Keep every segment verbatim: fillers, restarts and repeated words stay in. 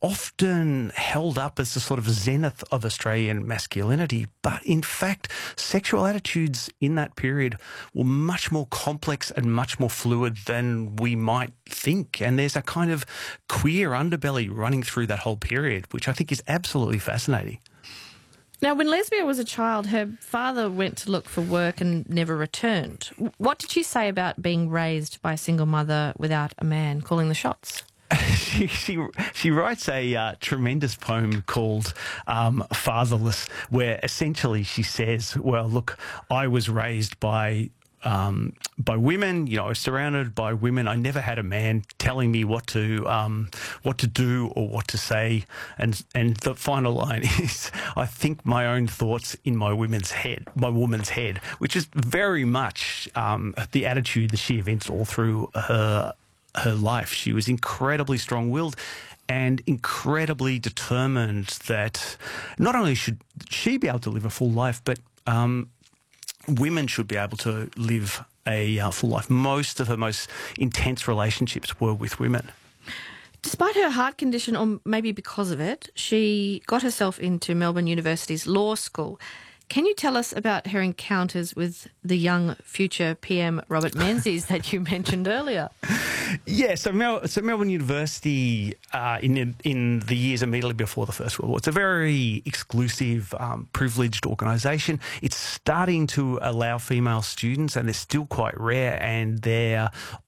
often held up as the sort of zenith of Australian masculinity. But in fact, sexual attitudes in that period were much more complex and much more fluid than we might think. And there's a kind of queer underbelly running through that whole period, which I think is absolutely fascinating. Now, when Lesbia was a child, her father went to look for work and never returned. What did she say about being raised by a single mother without a man calling the shots? She, she she writes a uh, tremendous poem called um, Fatherless, where essentially she says, well, look, I was raised by um, by women, you know, I was surrounded by women. I never had a man telling me what to um, what to do or what to say. And and the final line is, I think my own thoughts in my woman's head, my woman's head, which is very much um, the attitude that she evinced all through her her life. She was incredibly strong-willed and incredibly determined that not only should she be able to live a full life, but um, women should be able to live a uh, full life. Most of her most intense relationships were with women. Despite her heart condition, or maybe because of it, she got herself into Melbourne University's law school. Can you tell us about her encounters with the young future P M Robert Menzies that you mentioned earlier? Yeah, so, Mel so Melbourne University, uh, in in the years immediately before the First World War, it's a very exclusive, um, privileged organisation. It's starting to allow female students, and they're still quite rare, and they're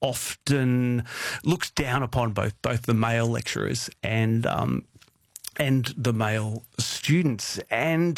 often looked down upon, both both the male lecturers and um, and the male students. And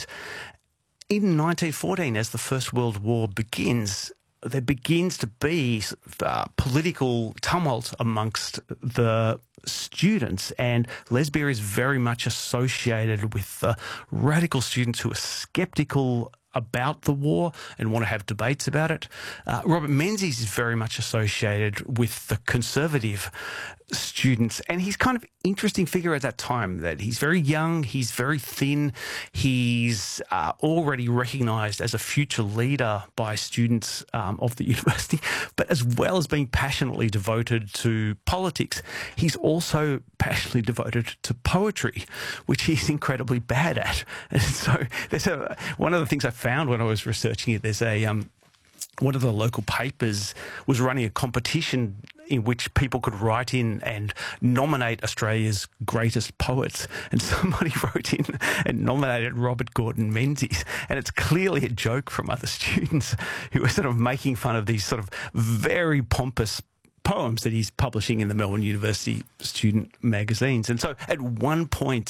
in nineteen fourteen, as the First World War begins, there begins to be uh, political tumult amongst the students, and Lesbia is very much associated with uh, radical students who are sceptical about the war and want to have debates about it. Uh, Robert Menzies is very much associated with the conservative students, and he's kind of interesting figure at that time. That he's very young, he's very thin, he's uh, already recognised as a future leader by students um, of the university, but as well as being passionately devoted to politics, he's also passionately devoted to poetry, which he's incredibly bad at. And so there's a, one of the things I found when I was researching it, there's a um, one of the local papers was running a competition in which people could write in and nominate Australia's greatest poets. And somebody wrote in and nominated Robert Gordon Menzies. And it's clearly a joke from other students who are sort of making fun of these sort of very pompous poems that he's publishing in the Melbourne University student magazines. And so at one point,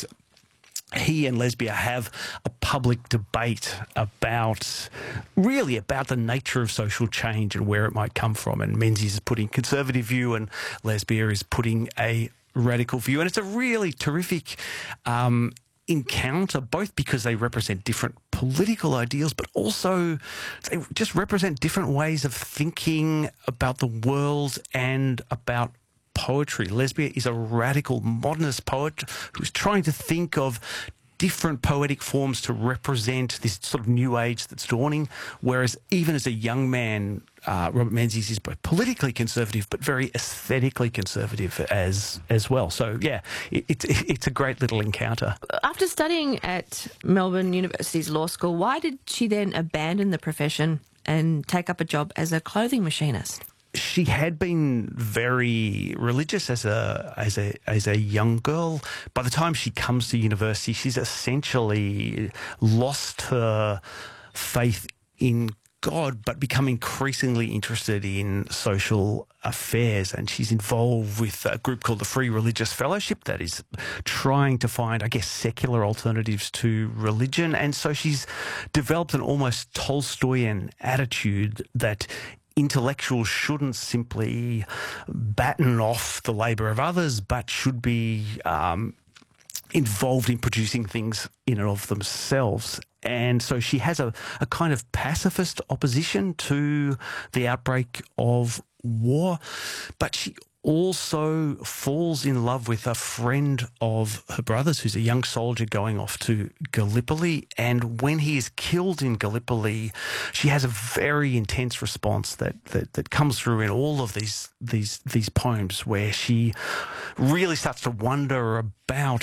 he and Lesbia have a public debate about, really about the nature of social change and where it might come from. And Menzies is putting conservative view and Lesbia is putting a radical view. And it's a really terrific um, encounter, both because they represent different political ideals, but also they just represent different ways of thinking about the world and about poetry. Lesbia is a radical modernist poet who's trying to think of different poetic forms to represent this sort of new age that's dawning, whereas even as a young man, uh, Robert Menzies is both politically conservative but very aesthetically conservative as as well. So, yeah, it, it's it's a great little encounter. After studying at Melbourne University's law school, why did she then abandon the profession and take up a job as a clothing machinist? She had been very religious as a as a as a young girl. By the time she comes to university, she's essentially lost her faith in God, but become increasingly interested in social affairs. And she's involved with a group called the Free Religious Fellowship that is trying to find, I guess, secular alternatives to religion. And so she's developed an almost Tolstoyan attitude that intellectuals shouldn't simply batten off the labour of others, but should be um, involved in producing things in and of themselves. And so she has a, a kind of pacifist opposition to the outbreak of war, but she also falls in love with a friend of her brother's who's a young soldier going off to Gallipoli. And when he is killed in Gallipoli, she has a very intense response that, that, that comes through in all of these, these, these poems, where she really starts to wonder about